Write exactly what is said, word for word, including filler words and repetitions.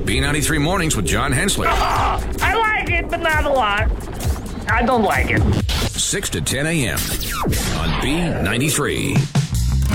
B ninety-three Mornings with John Hensley. I like it, but not a lot. I don't like it. six to ten a.m. on B ninety-three.